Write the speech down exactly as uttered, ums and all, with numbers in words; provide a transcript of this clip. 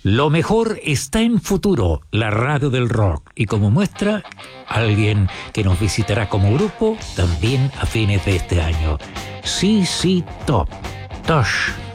Lo mejor está en Futuro, la radio del rock. Y como muestra, alguien que nos visitará como grupo también a fines de este año. C C Top. Tosh.